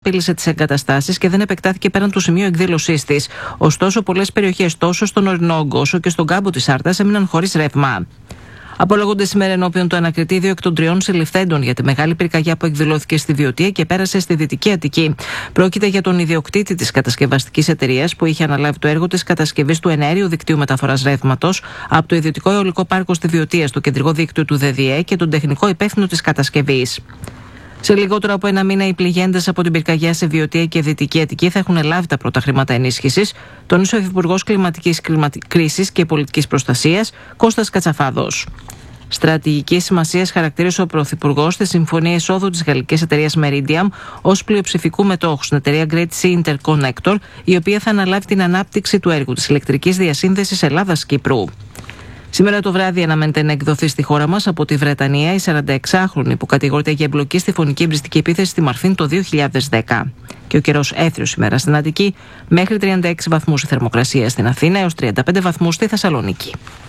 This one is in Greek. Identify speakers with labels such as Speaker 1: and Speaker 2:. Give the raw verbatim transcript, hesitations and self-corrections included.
Speaker 1: απείλησε τις εγκαταστάσεις και δεν επεκτάθηκε πέραν του σημείου εκδήλωσής της. Ωστόσο, πολλές περιοχές τόσο στον ορεινό όγκο όσο και στον κάμπο της Άρτας έμειναν χωρίς ρεύμα. Απολογούνται σήμερα ενώπιον του ανακριτή δύο εκ των τριών συλληφθέντων για τη μεγάλη πυρκαγιά που εκδηλώθηκε στη Βιωτία και πέρασε στη Δυτική Αττική. Πρόκειται για τον ιδιοκτήτη της κατασκευαστικής εταιρείας που είχε αναλάβει το έργο της κατασκευής του εναέριου δικτύου μεταφοράς ρεύματος από το ιδιωτικό αιωλικό πάρκο στη Βιωτία στο κεντρικό δίκτυο του ΔΔΕ και τον τεχνικό υπεύθυνο της κατασκευής. Σε λιγότερο από ένα μήνα, οι πληγέντες από την πυρκαγιά σε Βιωτία και Δυτική Αττική θα έχουν λάβει τα πρώτα χρήματα ενίσχυσης, τόνισε ο Υφυπουργός Κλιματικής Κρίσης και Πολιτικής Προστασίας, Κώστας Κατσαφάδος. Στρατηγική σημασία χαρακτήρισε ο Πρωθυπουργός τη συμφωνία εισόδου της γαλλικής εταιρείας Meridiam ως πλειοψηφικού μετόχου στην εταιρεία Great Sea Interconnector, η οποία θα αναλάβει την ανάπτυξη του έργου της ηλεκτρικής διασύνδεσης Ελλάδας-Κύπρου. Σήμερα το βράδυ αναμένεται να εκδοθεί στη χώρα μας από τη Βρετανία η σαρανταεξάχρονη που κατηγορείται για εμπλοκή στη φωνική εμπριστική επίθεση στη Μαρφίν το δύο χιλιάδες δέκα. Και ο καιρός έθριος σήμερα στην Αττική, μέχρι τριάντα έξι βαθμούς η θερμοκρασία στην Αθήνα έως τριάντα πέντε βαθμούς στη Θεσσαλονίκη.